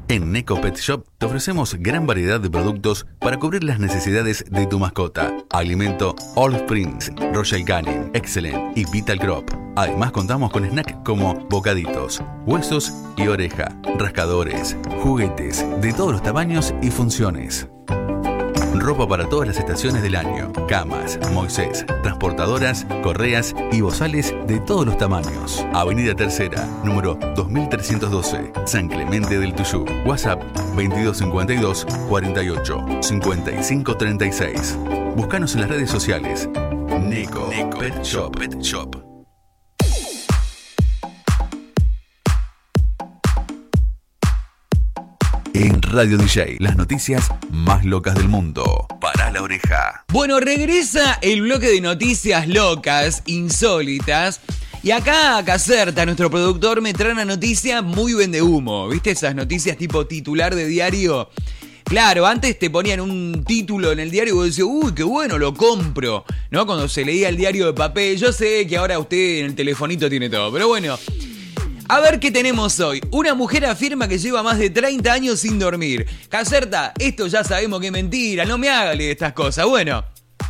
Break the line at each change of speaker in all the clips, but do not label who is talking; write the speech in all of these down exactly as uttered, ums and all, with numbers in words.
En Neko Pet Shop te ofrecemos gran variedad de productos para cubrir las necesidades de tu mascota. Alimento All Springs, Royal Canin, Excellent y Vital Crop. Además contamos con snacks como bocaditos, huesos y oreja, rascadores, juguetes de todos los tamaños y funciones. Ropa para todas las estaciones del año, camas, Moisés, transportadoras, correas y bozales de todos los tamaños. Avenida Tercera, número dos mil trescientos doce, San Clemente del Tuyú. WhatsApp veintidós cincuenta y dos, cuarenta y ocho, cincuenta y cinco treinta y seis. Búscanos en las redes sociales. Neko, Neko Pet Shop. Pet Shop. En Radio D J, las noticias más locas del mundo. Para la oreja.
Bueno, regresa el bloque de noticias locas, insólitas. Y acá Caserta, nuestro productor, me trae una noticia muy vendehumo. ¿Viste esas noticias tipo titular de diario? Claro, antes te ponían un título en el diario y vos decías, uy, qué bueno, lo compro, ¿no? Cuando se leía el diario de papel. Yo sé que ahora usted en el telefonito tiene todo, pero bueno. A ver qué tenemos hoy. Una mujer afirma que lleva más de treinta años sin dormir. Caserta, esto ya sabemos que es mentira, no me hable de estas cosas. Bueno,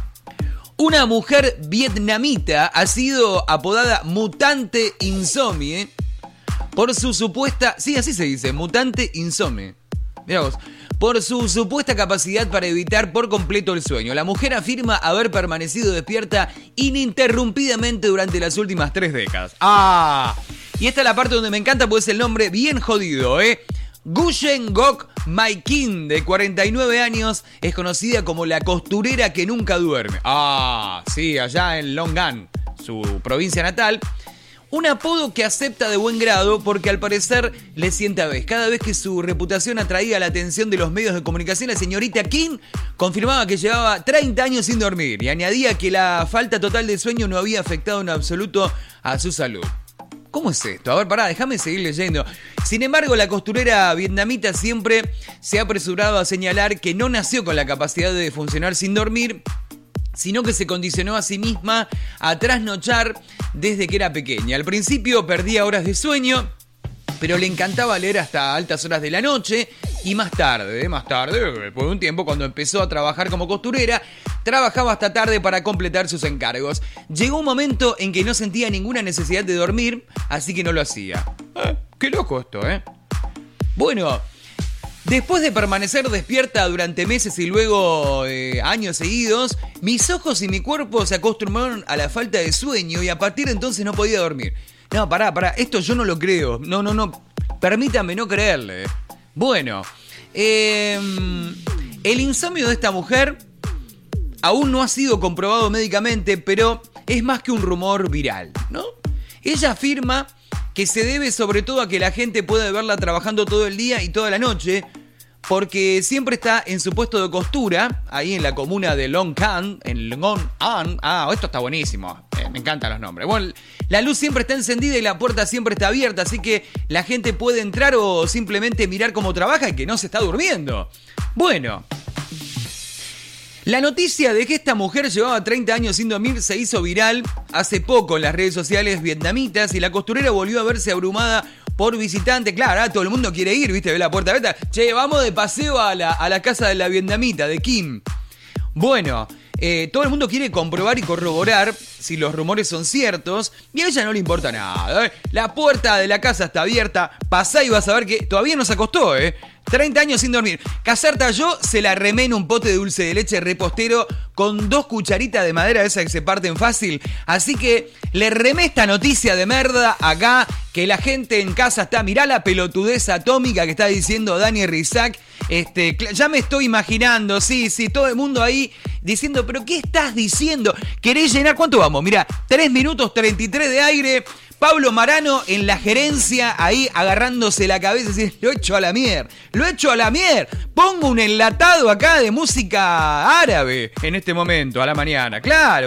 una mujer vietnamita ha sido apodada mutante insomnie por su supuesta... Sí, así se dice, mutante insomnie. Mirá vos. Por su supuesta capacidad para evitar por completo el sueño. La mujer afirma haber permanecido despierta ininterrumpidamente durante las últimas tres décadas. ¡Ah! Y esta es la parte donde me encanta, pues es el nombre bien jodido, ¿eh? Guyen Gok My Kin, de cuarenta y nueve años, es conocida como la costurera que nunca duerme. Ah, sí, allá en Long An, su provincia natal. Un apodo que acepta de buen grado porque al parecer le sienta vez. Cada vez que su reputación atraía la atención de los medios de comunicación, la señorita Kim confirmaba que llevaba treinta años sin dormir y añadía que la falta total de sueño no había afectado en absoluto a su salud. ¿Cómo es esto? A ver, pará, déjame seguir leyendo. Sin embargo, la costurera vietnamita siempre se ha apresurado a señalar que no nació con la capacidad de funcionar sin dormir, sino que se condicionó a sí misma a trasnochar desde que era pequeña. Al principio perdía horas de sueño, pero le encantaba leer hasta altas horas de la noche y más tarde, más tarde, después de un tiempo, cuando empezó a trabajar como costurera, trabajaba hasta tarde para completar sus encargos. Llegó un momento en que no sentía ninguna necesidad de dormir, así que no lo hacía. Eh, qué loco esto, ¿eh? Bueno, después de permanecer despierta durante meses y luego eh, años seguidos, mis ojos y mi cuerpo se acostumbraron a la falta de sueño y a partir de entonces no podía dormir. No, pará, pará, esto yo no lo creo. No, no, no, permítame no creerle. Bueno, eh, el insomnio de esta mujer aún no ha sido comprobado médicamente, pero es más que un rumor viral, ¿no? Ella afirma que se debe sobre todo a que la gente puede verla trabajando todo el día y toda la noche, porque siempre está en su puesto de costura, ahí en la comuna de Long An, en Long An. Ah, esto está buenísimo, eh, me encantan los nombres. Bueno, la luz siempre está encendida y la puerta siempre está abierta, así que la gente puede entrar o simplemente mirar cómo trabaja y que no se está durmiendo. Bueno, la noticia de que esta mujer llevaba treinta años sin dormir se hizo viral hace poco en las redes sociales vietnamitas y la costurera volvió a verse abrumada por visitantes. Claro, ahora todo el mundo quiere ir, ¿viste? Ve la puerta abierta. Che, vamos de paseo a la, a la casa de la vietnamita, de Kim. Bueno, eh, todo el mundo quiere comprobar y corroborar si los rumores son ciertos y a ella no le importa nada, ¿eh? La puerta de la casa está abierta, pasá y vas a ver que todavía no se acostó, ¿eh? treinta años sin dormir. Caserta, yo se la remé en un pote de dulce de leche repostero con dos cucharitas de madera de esas que se parten fácil. Así que le remé esta noticia de merda acá, que la gente en casa está... Mirá la pelotudez atómica que está diciendo Dani Rizak. Este, ya me estoy imaginando, sí, sí, todo el mundo ahí diciendo, pero ¿qué estás diciendo? ¿Querés llenar? ¿Cuánto vamos? Mirá, tres minutos treinta y tres de aire... Pablo Marano en la gerencia ahí agarrándose la cabeza y diciendo, lo he hecho a la mierda, lo he hecho a la mierda. Pongo un enlatado acá de música árabe en este momento, a la mañana. Claro,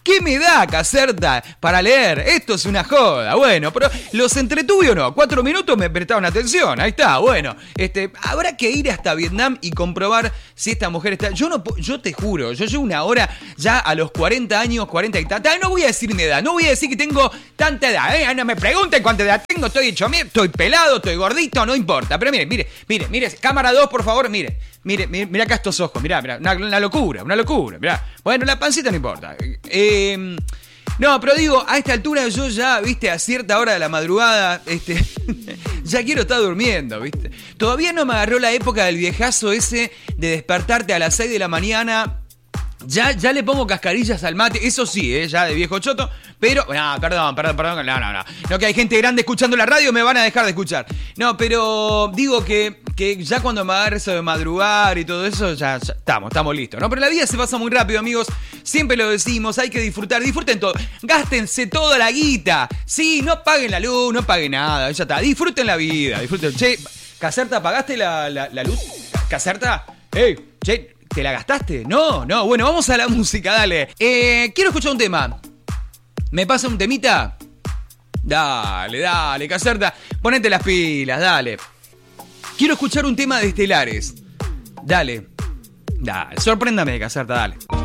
¿Qué me da, Caserta, para leer? Esto es una joda. Bueno, pero ¿los entretuve o no? Cuatro minutos me prestaron atención. Ahí está, bueno. Este, habrá que ir hasta Vietnam y comprobar si esta mujer está... Yo no, yo te juro, yo llevo una hora ya a los cuarenta años, cuarenta y tantos. No voy a decir mi edad, no voy a decir que tengo tanta edad. ¿eh? No me pregunten cuánta edad tengo, estoy hecho mierda, estoy pelado, estoy gordito, no importa. Pero mire, mire, mire, mire, cámara dos, por favor, mire. Mire, mire, mire acá estos ojos, mirá, mirá, una, una locura, una locura, mirá. Bueno, la pancita no importa. Eh, no, pero digo, a esta altura yo ya, viste, a cierta hora de la madrugada, este, ya quiero estar durmiendo, viste. Todavía no me agarró la época del viejazo ese de despertarte a las seis de la mañana. Ya, ya le pongo cascarillas al mate, eso sí, ¿eh? Ya de viejo choto, pero... No, perdón, perdón, perdón, no, no, no. No, que hay gente grande escuchando la radio, me van a dejar de escuchar. No, pero digo que, que ya cuando me agarre eso de madrugar y todo eso, ya, ya estamos, estamos listos, ¿no? Pero la vida se pasa muy rápido, amigos, siempre lo decimos, hay que disfrutar, disfruten todo, gástense toda la guita, sí, no paguen la luz, no paguen nada, ya está, disfruten la vida, disfruten. Che, Caserta, ¿pagaste la, la, la luz? ¿Caserta? Hey, che... ¿Te la gastaste? No, no, bueno, vamos a la música, dale. Eh, quiero escuchar un tema. ¿Me pasa un temita? Dale, dale, Caserta. Ponete las pilas, dale. Quiero escuchar un tema de Estelares. Dale. Dale, sorpréndame, Caserta, dale.